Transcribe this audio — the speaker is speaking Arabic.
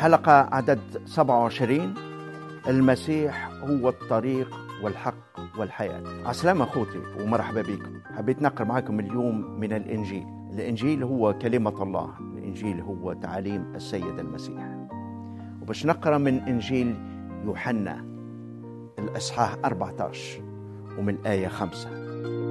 الحلقة عدد 27. المسيح هو الطريق والحق والحياة. عسلامة أخوتي ومرحبا بكم. حبيت نقرأ معكم اليوم من الإنجيل. الإنجيل هو كلمة الله، الإنجيل هو تعاليم السيد المسيح. وباش نقرأ من إنجيل يوحنا الإصحاح 14 ومن الآية 5.